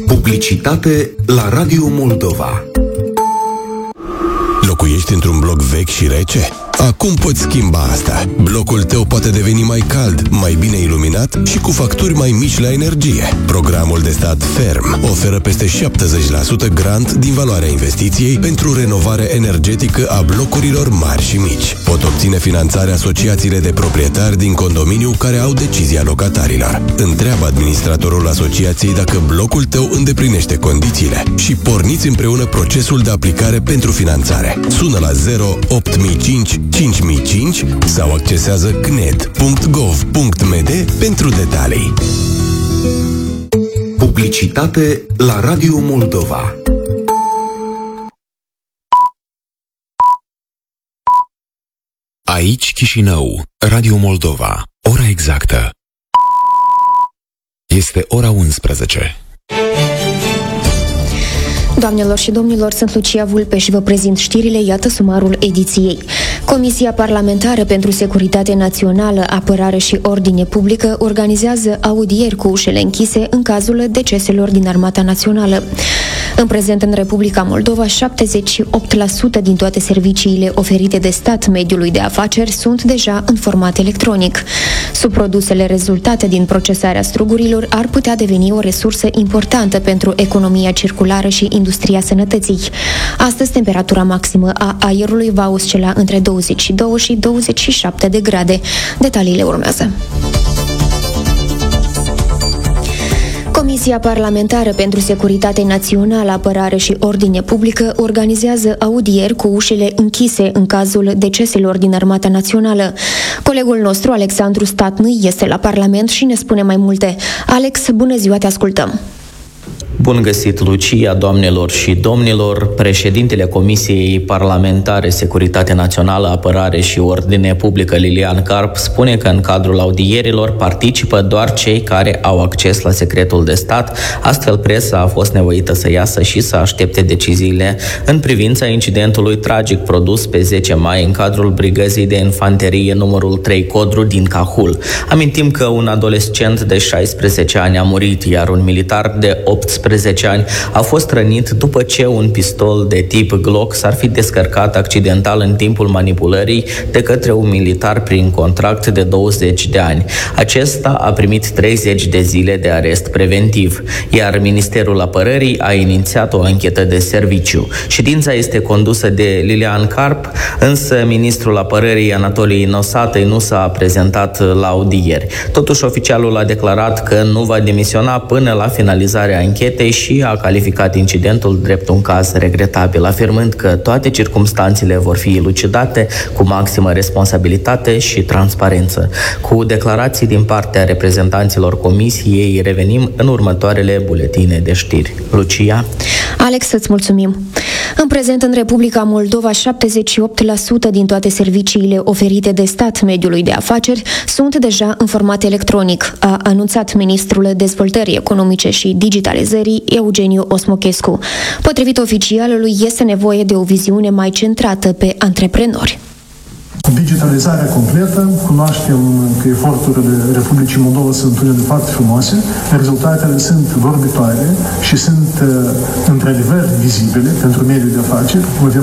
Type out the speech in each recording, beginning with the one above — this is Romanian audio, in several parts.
Publicitate la Radio Moldova. Locuiești într-un bloc vechi și rece? Acum poți schimba asta. Blocul tău poate deveni mai cald, mai bine iluminat și cu facturi mai mici la energie. Programul de stat Ferm oferă peste 70% grant din valoarea investiției pentru renovare energetică a blocurilor mari și mici. Pot obține finanțare asociațiile de proprietari din condominiu care au decizia locatarilor. Întreabă administratorul asociației dacă blocul tău îndeplinește condițiile și porniți împreună procesul de aplicare pentru finanțare. Sună la 08005 5005 sau accesează cned.gov.md pentru detalii. Publicitate la Radio Moldova. Aici Chișinău, Radio Moldova. Ora exactă este ora 11. Doamnelor și domnilor, sunt Lucia Vulpe și vă prezint știrile, iată sumarul ediției. Comisia Parlamentară pentru Securitate Națională, Apărare și Ordine Publică organizează audieri cu ușile închise în cazul deceselor din Armata Națională. În prezent, în Republica Moldova, 78% din toate serviciile oferite de stat mediului de afaceri sunt deja în format electronic. Subprodusele rezultate din procesarea strugurilor ar putea deveni o resursă importantă pentru economia circulară și industria sănătății. Astăzi, temperatura maximă a aerului va oscila între 22 și 27 de grade. Detaliile urmează. Comisia Parlamentară pentru Securitate Națională, Apărare și Ordine Publică organizează audieri cu ușile închise în cazul deceselor din Armata Națională. Colegul nostru, Alexandru Statnăi, este la Parlament și ne spune mai multe. Alex, bună ziua, te ascultăm! Bun găsit, Lucia, doamnelor și domnilor! Președintele Comisiei Parlamentare Securitate Națională, Apărare și Ordine Publică, Lilian Carp, spune că în cadrul audierilor participă doar cei care au acces la secretul de stat, astfel presa a fost nevoită să iasă și să aștepte deciziile în privința incidentului tragic produs pe 10 mai în cadrul Brigăzii de Infanterie numărul 3 Codru din Cahul. Amintim că un adolescent de 16 ani a murit, iar un militar de 18 ani a fost rănit după ce un pistol de tip Glock s-ar fi descărcat accidental în timpul manipulării de către un militar prin contract de 20 de ani. Acesta a primit 30 de zile de arest preventiv, iar Ministerul Apărării a inițiat o anchetă de serviciu. Ședința este condusă de Lilian Carp, însă Ministrul Apărării Anatolii Nosatăi nu s-a prezentat la audieri. Totuși, oficialul a declarat că nu va demisiona până la finalizarea anchetei și a calificat incidentul drept un caz regretabil, afirmând că toate circumstanțele vor fi elucidate cu maximă responsabilitate și transparență. Cu declarații din partea reprezentanților comisiei revenim în următoarele buletine de știri. Lucia? Alex, îți mulțumim! În prezent, în Republica Moldova, 78% din toate serviciile oferite de stat mediului de afaceri sunt deja în format electronic, a anunțat Ministrul Dezvoltării Economice și Digitalizării, Eugeniu Osmochescu. Potrivit oficialului, este nevoie de o viziune mai centrată pe antreprenori. Digitalizarea completă, cunoaștem că eforturile Republicii Moldova sunt unele foarte frumoase, rezultatele sunt vorbitoare și sunt într-adevăr vizibile pentru mediul de afaceri. Avem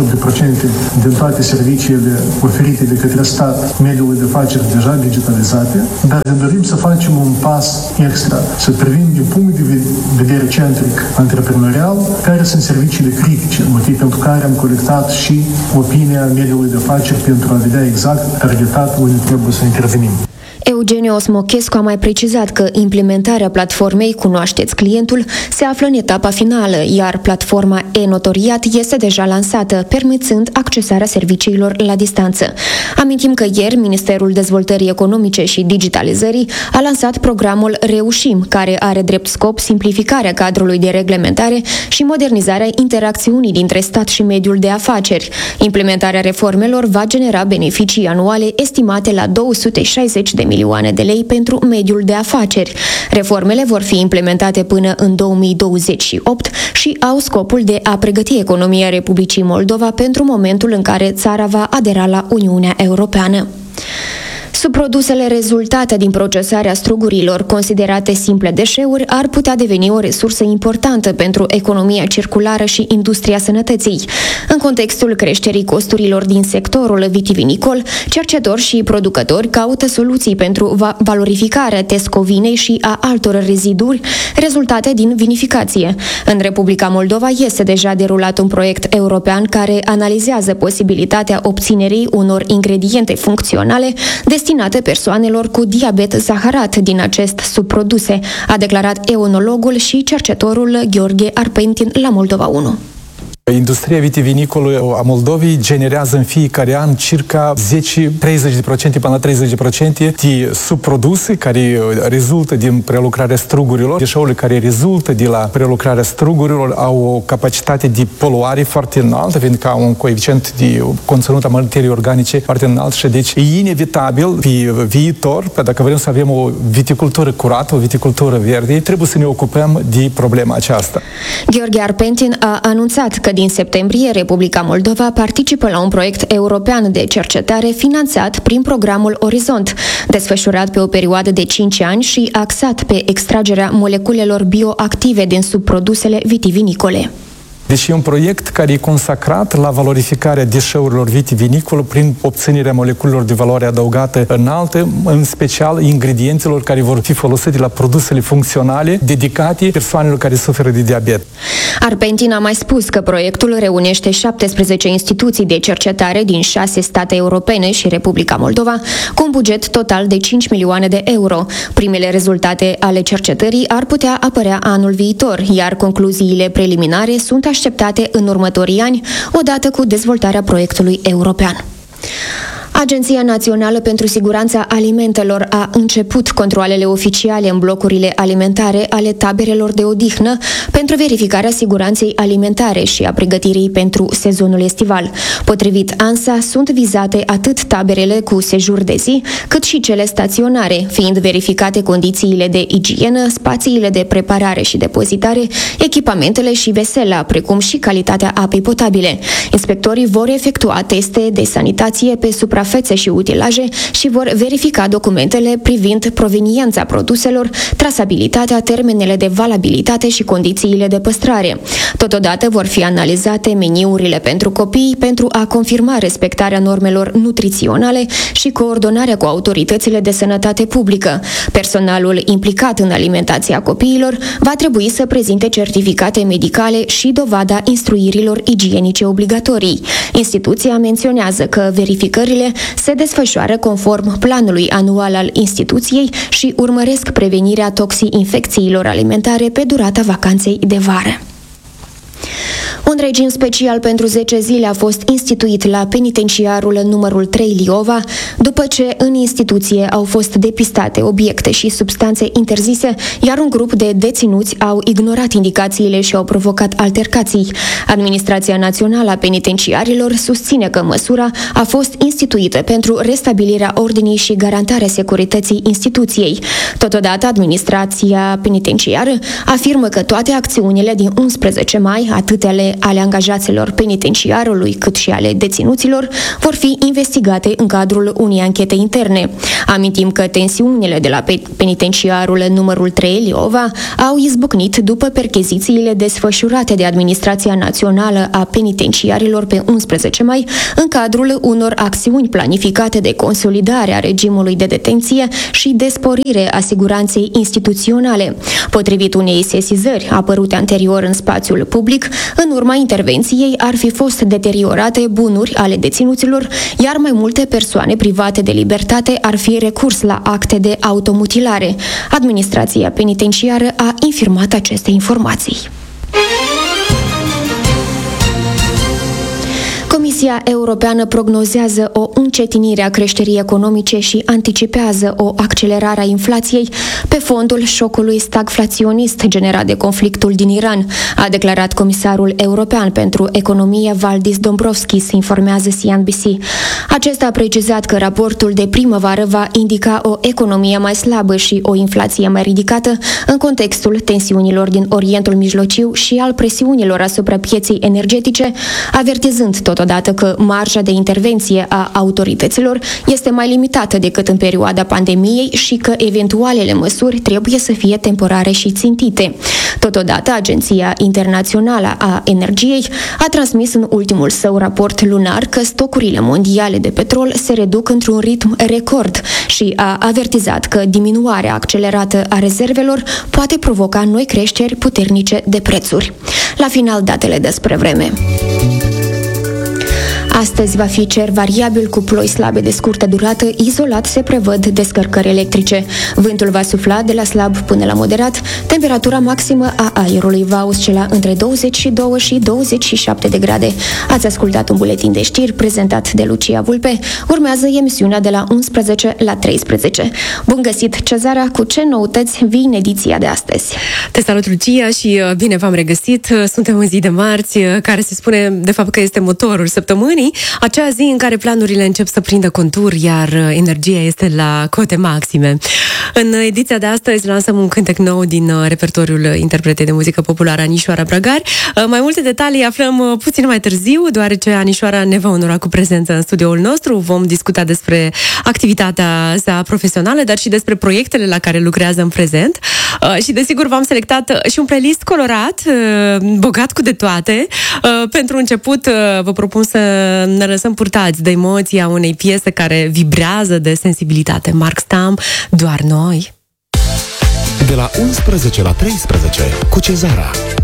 78% din toate serviciile oferite de către stat mediului de afaceri deja digitalizate, dar ne dorim să facem un pas extra, să privim din punct de vedere centric antreprenorial care sunt serviciile critice, motiv pentru care am colectat și opinia mediului de afaceri pentru a vedea exact targetat unde trebuie să intervenim. Eugeniu Osmochescu a mai precizat că implementarea platformei Cunoașteți Clientul se află în etapa finală, iar platforma e-Notoriat este deja lansată, permițând accesarea serviciilor la distanță. Amintim că ieri Ministerul Dezvoltării Economice și Digitalizării a lansat programul Reușim, care are drept scop simplificarea cadrului de reglementare și modernizarea interacțiunii dintre stat și mediul de afaceri. Implementarea reformelor va genera beneficii anuale estimate la 260 de milioane de lei pentru mediul de afaceri. Reformele vor fi implementate până în 2028 și au scopul de a pregăti economia Republicii Moldova pentru momentul în care țara va adera la Uniunea Europeană. Subprodusele rezultate din procesarea strugurilor, considerate simple deșeuri, ar putea deveni o resursă importantă pentru economia circulară și industria sănătății. În contextul creșterii costurilor din sectorul vitivinicol, cercetători și producători caută soluții pentru valorificarea tescovinei și a altor reziduri rezultate din vinificație. În Republica Moldova este deja derulat un proiect european care analizează posibilitatea obținerii unor ingrediente funcționale destinate persoanelor cu diabet zaharat din acest subproduse, a declarat enologul și cercetătorul Gheorghe Arpentin la Moldova 1. Industria vitivinicolă a Moldovei generează în fiecare an circa 30% până la 30% de subproduse care rezultă din prelucrarea strugurilor. Deșeurile care rezultă de la prelucrarea strugurilor au o capacitate de poluare foarte înaltă, pentru că au un coeficient de conținut a materiei organice foarte înalt și deci e inevitabil pe viitor, dacă vrem să avem o viticultură curată, o viticultură verde, trebuie să ne ocupăm de problema aceasta. Gheorghe Arpentin a anunțat că din septembrie, Republica Moldova participă la un proiect european de cercetare finanțat prin programul Orizont, desfășurat pe o perioadă de 5 ani și axat pe extragerea moleculelor bioactive din subprodusele vitivinicole. Deci e un proiect care e consacrat la valorificarea deșeurilor vitivinicole prin obținerea moleculelor de valoare adăugată înaltă, în special ingredientelor care vor fi folosite la produsele funcționale dedicate persoanelor care suferă de diabet. Arpentin a mai spus că proiectul reunește 17 instituții de cercetare din 6 state europene și Republica Moldova, cu un buget total de 5 milioane de euro. Primele rezultate ale cercetării ar putea apărea anul viitor, iar concluziile preliminare sunt așteptate în următorii ani, odată cu dezvoltarea proiectului european. Agenția Națională pentru Siguranța Alimentelor a început controalele oficiale în blocurile alimentare ale taberelor de odihnă pentru verificarea siguranței alimentare și a pregătirii pentru sezonul estival. Potrivit ANSA, sunt vizate atât taberele cu sejur de zi, cât și cele staționare, fiind verificate condițiile de igienă, spațiile de preparare și depozitare, echipamentele și vesela, precum și calitatea apei potabile. Inspectorii vor efectua teste de sanitație pe suprafețe și utilaje și vor verifica documentele privind proveniența produselor, trasabilitatea, termenele de valabilitate și condițiile de păstrare. Totodată vor fi analizate meniurile pentru copii pentru a confirma respectarea normelor nutriționale și coordonarea cu autoritățile de sănătate publică. Personalul implicat în alimentația copiilor va trebui să prezinte certificate medicale și dovada instruirilor igienice obligatorii. Instituția menționează că verificările se desfășoară conform planului anual al instituției și urmăresc prevenirea toxi-infecțiilor alimentare pe durata vacanței de vară. Un regim special pentru 10 zile a fost instituit la penitenciarul numărul 3 Liova, după ce în instituție au fost depistate obiecte și substanțe interzise, iar un grup de deținuți au ignorat indicațiile și au provocat altercații. Administrația Națională a Penitenciarilor susține că măsura a fost instituită pentru restabilirea ordinii și garantarea securității instituției. Totodată, administrația penitenciară afirmă că toate acțiunile din 11 mai, atât ale angajaților penitenciarului cât și ale deținuților, vor fi investigate în cadrul unei anchete interne. Amintim că tensiunile de la penitenciarul numărul 3 Liova au izbucnit după perchezițiile desfășurate de Administrația Națională a Penitenciarilor pe 11 mai, în cadrul unor acțiuni planificate de consolidare a regimului de detenție și de sporire a siguranței instituționale. Potrivit unei sesizări apărute anterior în spațiul public, în urma intervenției ar fi fost deteriorate bunuri ale deținuților, iar mai multe persoane private de libertate ar fi recurs la acte de automutilare. Administrația penitenciară a infirmat aceste informații. Comisia Europeană prognozează o încetinire a creșterii economice și anticipează o accelerare a inflației pe fondul șocului stagflaționist generat de conflictul din Iran, a declarat comisarul european pentru economie Valdis Dombrovskis, informează CNBC. Acesta a precizat că raportul de primăvară va indica o economie mai slabă și o inflație mai ridicată în contextul tensiunilor din Orientul Mijlociu și al presiunilor asupra pieței energetice, avertizând totodată arată că marja de intervenție a autorităților este mai limitată decât în perioada pandemiei și că eventualele măsuri trebuie să fie temporare și țintite. Totodată, Agenția Internațională a Energiei a transmis în ultimul său raport lunar că stocurile mondiale de petrol se reduc într-un ritm record și a avertizat că diminuarea accelerată a rezervelor poate provoca noi creșteri puternice de prețuri. La final, datele despre vreme. Astăzi va fi cer variabil cu ploi slabe de scurtă durată, izolat se prevăd descărcări electrice. Vântul va sufla de la slab până la moderat, temperatura maximă a aerului va oscila între 22 și 27 de grade. Ați ascultat un buletin de știri prezentat de Lucia Vulpe. Urmează emisiunea de la 11 la 13. Bun găsit, Cezara, cu ce noutăți vii în ediția de astăzi? Te salut, Lucia, și bine v-am regăsit. Suntem în zi de marți, care se spune de fapt că este motorul săptămânii, acea zi în care planurile încep să prindă contur, iar energia este la cote maxime. În ediția de astăzi lansăm un cântec nou din repertoriul interpretei de muzică populară Anișoara Brăgari. Mai multe detalii aflăm puțin mai târziu, deoarece Anișoara ne va onora cu prezență în studioul nostru. Vom discuta despre activitatea sa profesională, dar și despre proiectele la care lucrează în prezent. Și desigur v-am selectat și un playlist colorat, bogat cu de toate. Pentru început vă propun să ne lăsăm purtați de emoția unei piese care vibrează de sensibilitate. Mark Stam, Doar noi. De la 11 la 13 cu Cezara.